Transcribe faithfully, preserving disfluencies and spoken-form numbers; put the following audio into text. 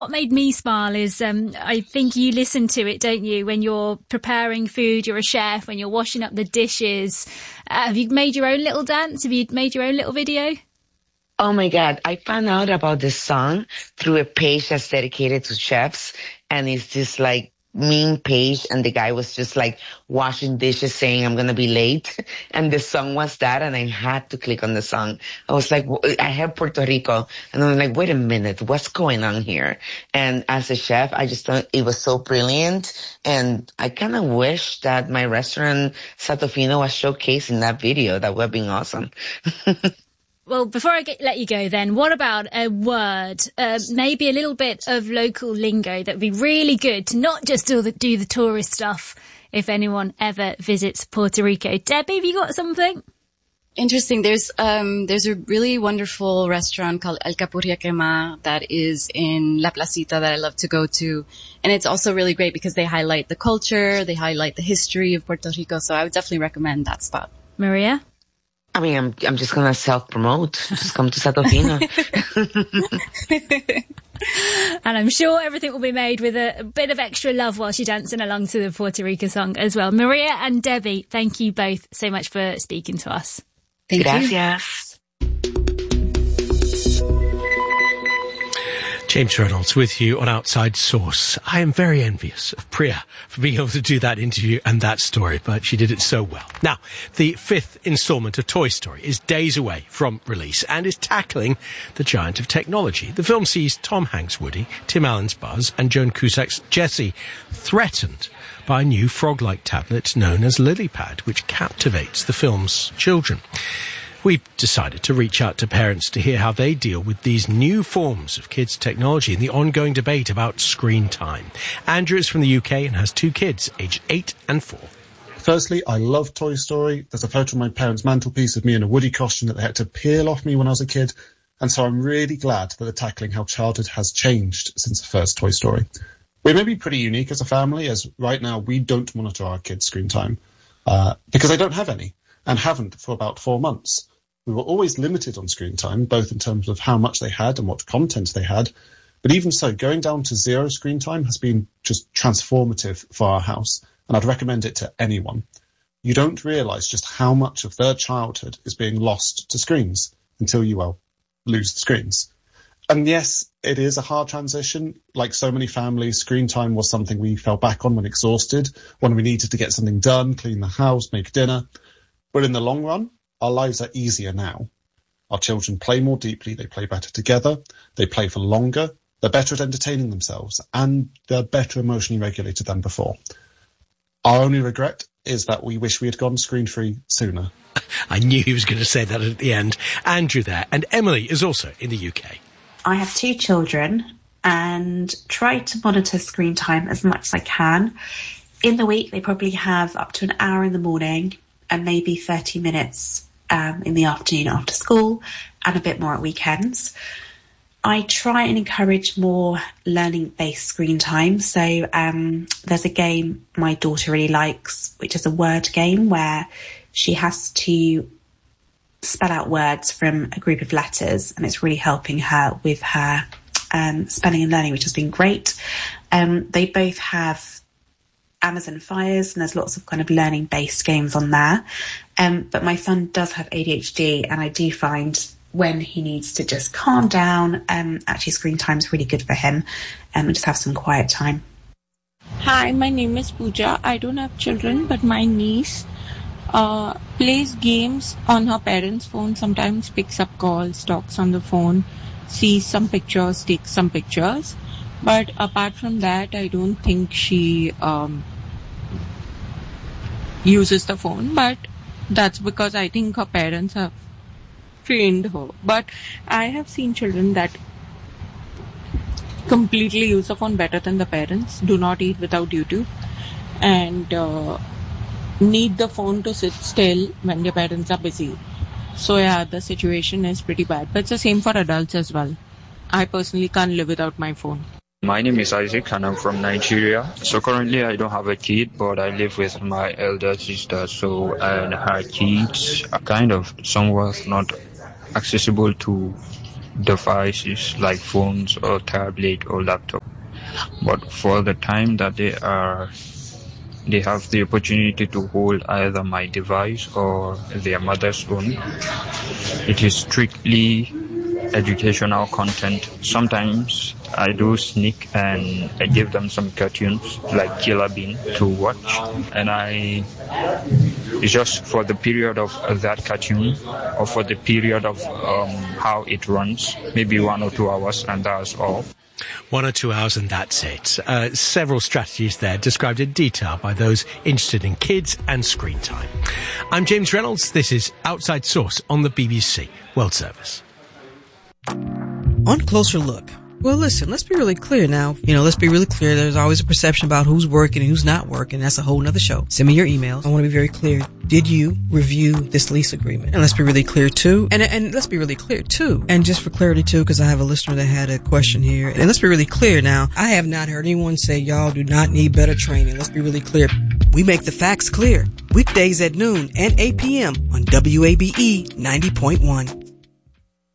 What made me smile is um, I think you listen to it, don't you, when you're preparing food, you're a chef, when you're washing up the dishes. Uh, have you made your own little dance? Have you made your own little video? Oh, my God. I found out about this song through a page that's dedicated to chefs. And it's just like meme page. And the guy was just like washing dishes saying, I'm going to be late. And the song was that. And I had to click on the song. I was like, I have Puerto Rico. And I'm like, wait a minute, what's going on here? And as a chef, I just thought it was so brilliant. And I kind of wish that my restaurant, Satofino, was showcasing that video. That would have been awesome. Well, before I get, let you go then, what about a word, uh, maybe a little bit of local lingo that would be really good to not just do the, do the tourist stuff if anyone ever visits Puerto Rico. Debbie, have you got something? Interesting. There's um there's a really wonderful restaurant called El Capurriaquema that is in La Placita that I love to go to. And it's also really great because they highlight the culture, they highlight the history of Puerto Rico. So I would definitely recommend that spot. Maria? I mean, I'm I'm just going to self-promote. Just come to Satofino. And I'm sure everything will be made with a, a bit of extra love while you're dancing along to the Puerto Rico song as well. Maria and Debbie, thank you both so much for speaking to us. Thank Gracias. you. James Reynolds with you on Outside Source. I am very envious of Priya for being able to do that interview and that story, but she did it so well. Now, the fifth instalment of Toy Story is days away from release and is tackling the giant of technology. The film sees Tom Hanks' Woody, Tim Allen's Buzz, and Joan Cusack's Jessie threatened by a new frog-like tablet known as LilyPad, which captivates the film's children. We've decided to reach out to parents to hear how they deal with these new forms of kids' technology and the ongoing debate about screen time. Andrew is from the U K and has two kids, aged eight and four. Firstly, I love Toy Story. There's a photo on my parents' mantelpiece of me in a Woody costume that they had to peel off me when I was a kid. And so I'm really glad that they're tackling how childhood has changed since the first Toy Story. We may be pretty unique as a family, as right now we don't monitor our kids' screen time uh, because they don't have any and haven't for about four months. We were always limited on screen time, both in terms of how much they had and what content they had. But even so, going down to zero screen time has been just transformative for our house, and I'd recommend it to anyone. You don't realise just how much of their childhood is being lost to screens until you, well, lose the screens. And yes, it is a hard transition. Like so many families, screen time was something we fell back on when exhausted, when we needed to get something done, clean the house, make dinner. But in the long run, our lives are easier now. Our children play more deeply, they play better together, they play for longer, they're better at entertaining themselves, and they're better emotionally regulated than before. Our only regret is that we wish we had gone screen-free sooner. I knew he was going to say that at the end. Andrew there, and Emily is also in the U K. I have two children and try to monitor screen time as much as I can. In the week, they probably have up to an hour in the morning and maybe thirty minutes Um, in the afternoon after school, and a bit more at weekends. I try and encourage more learning-based screen time. So um, there's a game my daughter really likes, which is a word game where she has to spell out words from a group of letters, and it's really helping her with her um, spelling and learning, which has been great. Um, they both have Amazon Fires, and there's lots of kind of learning-based games on there. Um, but my son does have A D H D, and I do find when he needs to just calm down, um, actually screen time is really good for him, um, and just have some quiet time. Hi, my name is Pooja. I don't have children, but my niece uh, plays games on her parents' phone, sometimes picks up calls, talks on the phone, sees some pictures, takes some pictures. But apart from that, I don't think she um, uses the phone. But that's because I think her parents have trained her. But I have seen children that completely use the phone better than the parents, do not eat without YouTube, and uh, need the phone to sit still when their parents are busy. So yeah, the situation is pretty bad. But it's the same for adults as well. I personally can't live without my phone. My name is Isaac and I'm from Nigeria. So currently I don't have a kid, but I live with my elder sister. So and her kids are kind of somewhat not accessible to devices like phones or tablet or laptop. But for the time that they are, they have the opportunity to hold either my device or their mother's phone, it is strictly educational content. Sometimes I do sneak and I give them some cartoons like Killer Bean to watch, and I it's just for the period of that cartoon or for the period of um, how it runs, maybe one or two hours, and that's all. One or two hours and that's it. Uh, several strategies there described in detail by those interested in kids and screen time. I'm James Reynolds. This is Outside Source on the B B C World Service. On Closer Look. Well, listen, let's be really clear now. You know, let's be really clear. There's always a perception about who's working and who's not working. That's a whole nother show. Send me your emails. I want to be very clear. Did you review this lease agreement? And let's be really clear too. And, and let's be really clear too. And just for clarity too, because I have a listener that had a question here. And let's be really clear now. I have not heard anyone say y'all do not need better training. Let's be really clear. We make the facts clear. Weekdays at noon and eight p.m. on W A B E ninety point one.